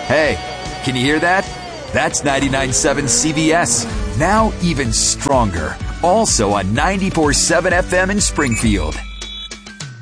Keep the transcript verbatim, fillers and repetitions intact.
Hey, can you hear that? That's ninety-nine point seven C B S. Now even stronger. Also on ninety-four point seven F M in Springfield.